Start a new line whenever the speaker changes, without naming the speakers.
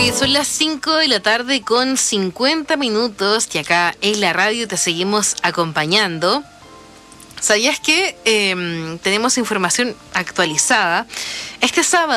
Son las 5 de la tarde con 50 minutos y acá en la radio te seguimos acompañando. ¿Sabías que tenemos información actualizada? Este sábado